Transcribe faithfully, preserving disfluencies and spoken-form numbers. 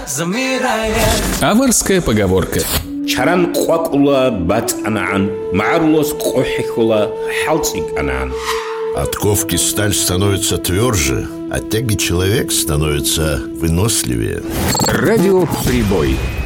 замирает. Аварская поговорка. Чаран квакула батанан, марлос кохихула халциканан. От ковки сталь становится тверже, от тяги человек становится выносливее. Радио «Прибой».